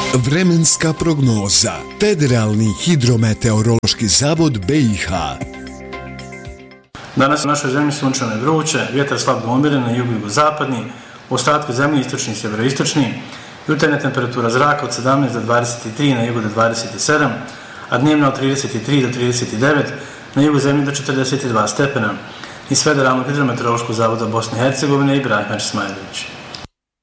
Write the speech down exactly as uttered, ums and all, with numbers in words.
Vremenska prognoza. Federalni hidrometeorološki zavod B i H. Danas u našoj zemlji sunčano i vruće, vjetar slab do umjeren na jugu i jugozapadni, u ostatku zemlje istočni i sjeveroistočni, jutarnja temperatura zraka od sedamnaest do dvadeset tri, na jugu do dvadeset sedam, a dnevna od trideset tri do trideset devet, na jugu zemlje do četrdeset dva stepena. Iz Federalnog hidrometeorološkog zavoda Bosne i Hercegovine, Ibrahim Smajlović.